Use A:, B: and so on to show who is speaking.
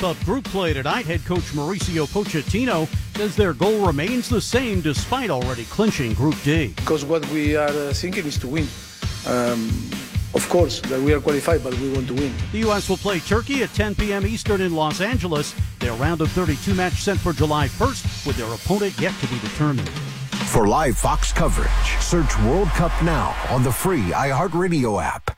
A: wrap-up group play tonight, head coach Mauricio Pochettino says their goal remains the same despite already clinching Group D.
B: Because what we are thinking is to win. Of course, that we are qualified, but we want to win.
A: The U.S. will play Turkey at 10 p.m. Eastern in Los Angeles. Their round of 32 match set for July 1st, with their opponent yet to be determined.
C: For live Fox coverage, search World Cup Now on the free iHeartRadio app.